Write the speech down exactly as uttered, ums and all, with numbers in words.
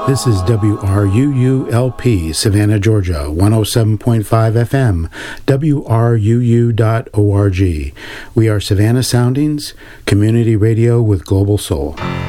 This is W R U U L P, Savannah, Georgia, one oh seven point five F M, W R U U dot org. We are Savannah Soundings, community radio with global soul.